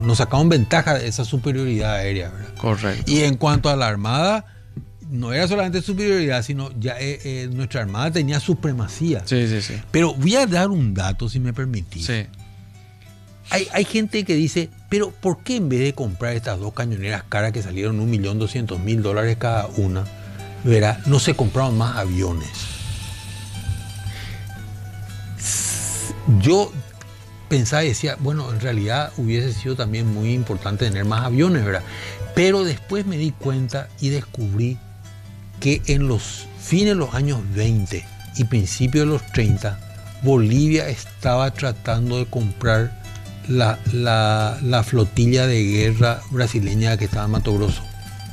nos sacaban ventaja de esa superioridad aérea, ¿verdad? Correcto. Y en cuanto a la Armada, no era solamente superioridad, sino ya nuestra Armada tenía supremacía. Sí, sí, sí. Pero voy a dar un dato, si me permitís. Sí. Hay gente que dice, pero ¿por qué en vez de comprar estas dos cañoneras caras que salieron $1.200.000 cada una, verá, no se compraron más aviones? Yo pensaba y decía, bueno, en realidad hubiese sido también muy importante tener más aviones, ¿verdad? Pero después me di cuenta y descubrí que en los fines de los años 20 y principios de los 30, Bolivia estaba tratando de comprar la flotilla de guerra brasileña que estaba en Mato Grosso.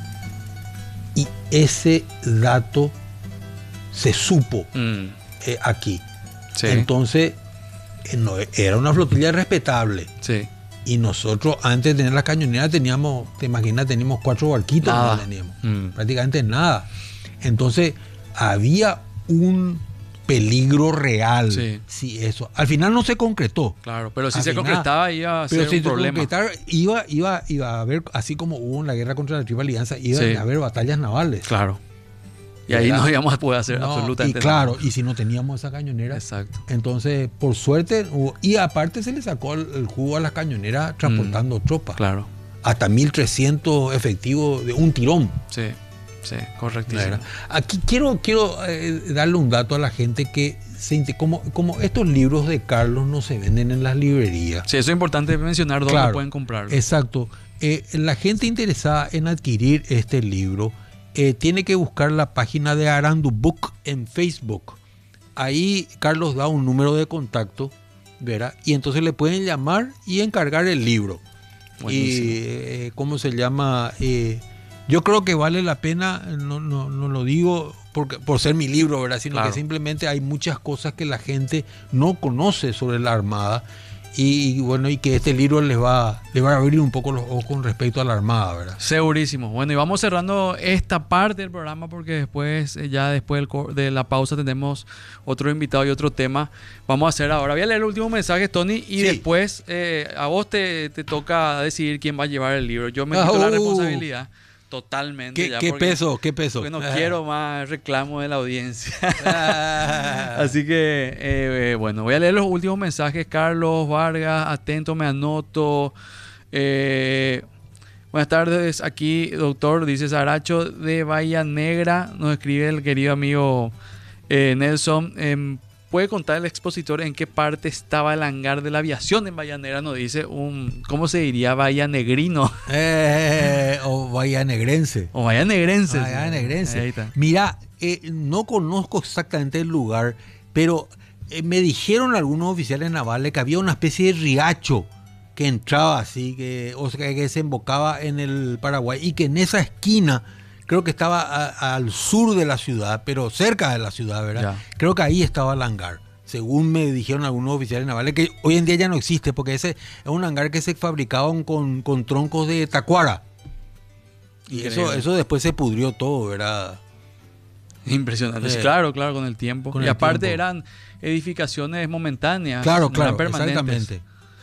Y ese dato se supo aquí. Sí. Entonces, no, era una flotilla respetable. Sí. Y nosotros, antes de tener la cañonera, teníamos, te imaginas, teníamos 4 barquitos. Nada. No teníamos. Prácticamente nada. Entonces, había un peligro real. Sí. Sí, eso. Al final no se concretó. Claro, pero si Al se final, concretaba iba a pero ser si un se problema. concretara, iba a haber, así como hubo en la guerra contra la Triple Alianza, iba Sí. a haber batallas navales. Claro. Y ahí ¿Verdad? no íbamos a poder hacer No, absolutamente y claro, nada. y si no teníamos esa cañonera. Exacto. Entonces, por suerte, y aparte se le sacó el jugo a las cañoneras transportando tropas. Claro. Hasta 1.300 efectivos de un tirón. Sí, sí, correctísimo. ¿Verdad? Aquí quiero darle un dato a la gente que como estos libros de Carlos no se venden en las librerías. Sí, eso es importante mencionar dónde Claro, pueden comprarlo. Exacto. La gente interesada en adquirir este libro tiene que buscar la página de Arandu Book en Facebook. Ahí Carlos da un número de contacto, ¿verdad? Y entonces le pueden llamar y encargar el libro. Buenísimo. Y ¿cómo se llama? Yo creo que vale la pena, no lo digo por ser mi libro, ¿verdad? Sino Claro. que simplemente hay muchas cosas que la gente no conoce sobre la Armada. Y bueno, y que este libro les va a abrir un poco los ojos con respecto a la Armada, ¿verdad? Segurísimo. Bueno, y vamos cerrando esta parte del programa porque después, de la pausa, tenemos otro invitado y otro tema. Vamos a hacer ahora. Voy a leer los últimos mensajes, Tony, y Sí. después a vos te toca decidir quién va a llevar el libro. Yo me quito la responsabilidad totalmente. ¿Qué peso? Porque no quiero más reclamo de la audiencia. Así que, bueno, voy a leer los últimos mensajes. Carlos Vargas, atento, me anoto. Buenas tardes, aquí, doctor, dice Saracho de Bahía Negra. Nos escribe el querido amigo Nelson. ¿Puede contar el expositor en qué parte estaba el hangar de la aviación en Bahía Negra? Nos dice ¿cómo se diría? Bahía Negrino. O Bahía Negrense. O Bahía Negrense. Bahía Negrense. Ahí está. Mira, no conozco exactamente el lugar, pero me dijeron algunos oficiales navales que había una especie de riacho que entraba así, o sea, que desembocaba en el Paraguay, y que en esa esquina, creo que estaba al sur de la ciudad, pero cerca de la ciudad, ¿verdad? Ya. Creo que ahí estaba el hangar, según me dijeron algunos oficiales navales, que hoy en día ya no existe, porque ese es un hangar que se fabricaban con troncos de tacuara. Y eso después se pudrió todo, ¿verdad? Impresionante. Sí. Claro, con el tiempo. Con y el aparte tiempo. eran edificaciones momentáneas. Claro, no eran claro, permanentes. exactamente.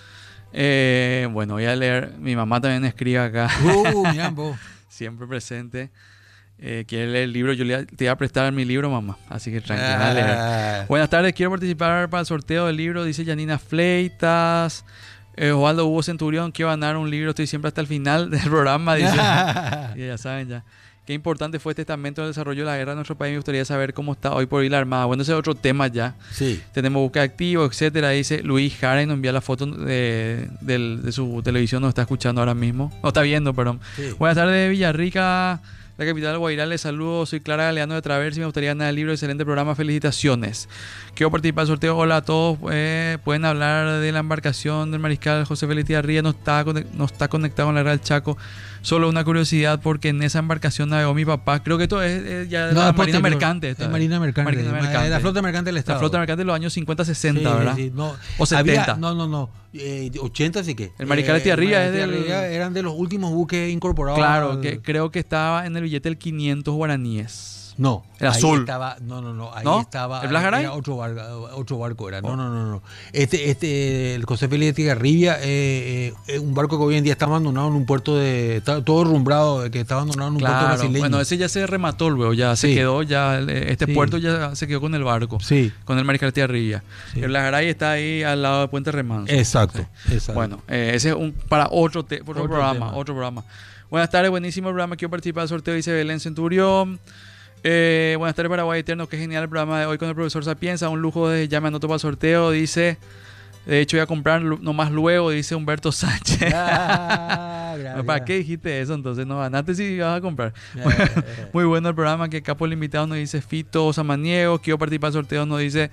Bueno, voy a leer. Mi mamá también escribe acá. Mirá vos. Siempre presente. Quiere leer el libro. Te iba a prestar mi libro, mamá. Así que tranquila, a leer. Buenas tardes, quiero participar para el sorteo del libro. Dice Janina Fleitas. Osvaldo Hugo Centurión, quiero ganar un libro. Estoy siempre hasta el final del programa. Dice. Y ya saben ya. Qué importante fue este estamento del desarrollo de la guerra en nuestro país. Me gustaría saber cómo está hoy por hoy la Armada. Bueno, ese es otro tema ya. Sí. Tenemos búsqueda activo, etcétera. Dice Luis Jaren, nos envía la foto de su televisión, nos está escuchando ahora mismo. No está viendo, perdón. Sí. Buenas tardes, Villarrica, la capital del Guairá. Les saludo, soy Clara Galeano de Traversi. Me gustaría ganar el libro. Excelente programa, felicitaciones. Quiero participar del sorteo. Hola a todos. Pueden hablar de la embarcación del mariscal José Félix Tiarría. No está conectado con la Real Chaco. Solo una curiosidad, porque en esa embarcación navegó mi papá. Creo que esto es ya de la Marina Mercante. Es Marina Mercante. La flota mercante del Estado. La flota mercante de los años 50-60, Sí, ¿verdad? sí, no. O 70. No. 80 sí que. El Mariscal Tiarría es del... eran de los últimos buques incorporados. Claro, que creo que estaba en el billete del 500 guaraníes. No, el ahí azul. estaba, no, ahí ¿No? estaba. ¿El Blas Garay? Era otro barco era. No. El José Félix de Tigarribia, un barco que hoy en día está abandonado en un puerto está todo rumbrado, que está abandonado en un puerto brasileño. Bueno, ese ya se remató luego, ya se quedó, ya Sí. puerto ya se quedó con el barco, Sí. con el Mariscal Tigarribia. Sí. El Blas Garay está ahí al lado de Puente Remanso. Exacto. Bueno, ese es para otro programa. Buenas tardes, buenísimo programa. Quiero participar del sorteo, dice Belén Centurión. Buenas tardes, Paraguay Eterno. Qué genial el programa de hoy con el profesor Sapienza. Un lujo de ya me anoto para el sorteo. Dice, de hecho, voy a comprar nomás luego, dice Humberto Sánchez. ¿Para qué dijiste eso? Entonces no ganaste si vas a comprar. Muy bueno el programa. Que capo el invitado nos dice Fito Samaniego. Quiero participar del sorteo, nos dice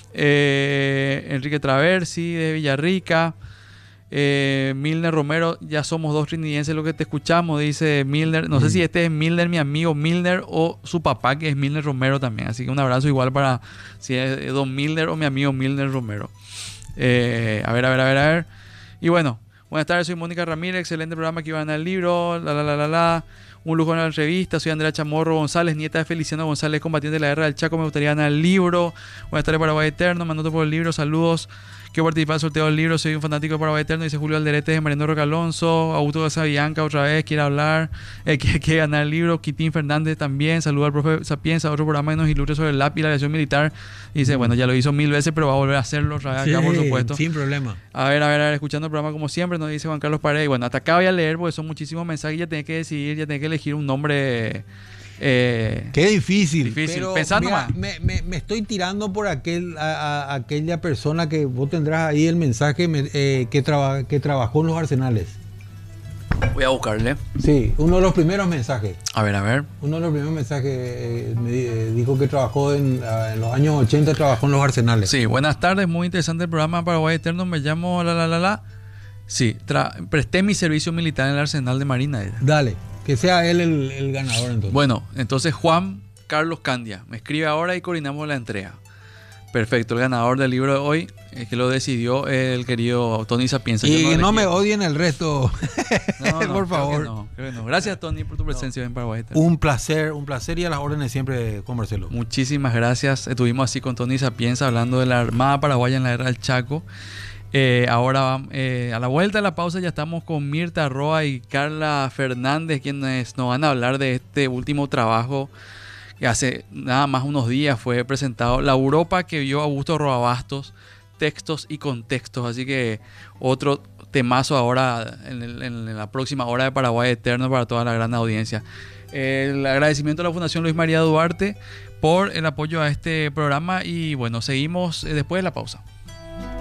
Enrique Traversi de Villarrica. Milner Romero, ya somos dos trinitenses lo que te escuchamos, dice Milner. No sé si este es Milner, mi amigo Milner, o su papá, que es Milner Romero también. Así que un abrazo igual para si es don Milner o mi amigo Milner Romero. A ver. Y bueno, buenas tardes, soy Mónica Ramírez. Excelente programa que iban al libro. Un lujo en la entrevista. Soy Andrea Chamorro González, nieta de Feliciano González, combatiente de la guerra del Chaco. Me gustaría ganar el libro. Buenas tardes, Paraguay Eterno. Me anoto por el libro. Saludos. Quiero participar del sorteo del libro. Soy un fanático de Paraguay Eterno. Dice Julio Alderete de Mariano Roca Alonso. Augusto Casabianca otra vez quiere hablar. Quiere ganar el libro. Quitín Fernández también. Saluda al profe Sapienza. Otro programa que nos ilustre sobre el lápiz y la aviación militar. Dice, bueno, ya lo hizo 1000 veces, pero va a volver a hacerlo otra vez acá, por supuesto. Sin problema. A ver, escuchando el programa como siempre, nos dice Juan Carlos Paredes. Bueno, hasta acá voy a leer porque son muchísimos mensajes. Ya tenés que decidir, ya tenés que elegir un nombre. Qué difícil. Pero pensando mira, más. me estoy tirando por aquella persona que vos tendrás ahí el mensaje que trabajó en los Arsenales. Voy a buscarle. Sí, uno de los primeros mensajes. A ver. Uno de los primeros mensajes dijo que trabajó en los años 80, trabajó en los Arsenales. Sí, buenas tardes, muy interesante el programa Paraguay Eterno. Me llamo Sí, presté mi servicio militar en el Arsenal de Marina. Dale, que sea él el ganador entonces. Bueno, entonces Juan Carlos Candia me escribe ahora y coordinamos la entrega. Perfecto, el ganador del libro de hoy es que lo decidió el querido Tony Sapienza. Y que no me odien el resto, por favor. Creo que no. Gracias, Tony, por tu presencia en Paraguay. Un placer y a las órdenes siempre con Marcelo. Muchísimas gracias. Estuvimos así con Tony Sapienza hablando de la Armada Paraguaya en la Guerra del Chaco. Ahora a la vuelta de la pausa ya estamos con Mirta Roa y Carla Fernández, quienes nos van a hablar de este último trabajo que hace nada más unos días fue presentado, La Europa que vio Augusto Roa Bastos, textos y contextos. Así que otro temazo ahora en la próxima hora de Paraguay Eterno para toda la gran audiencia. El agradecimiento a la Fundación Luis María Duarte por el apoyo a este programa y bueno, seguimos después de la pausa.